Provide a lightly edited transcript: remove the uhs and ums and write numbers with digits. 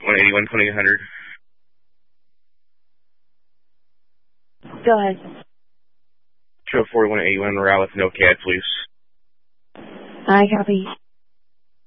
181, 2800. Go ahead. Show 4181, route with no CAD, please. I copy.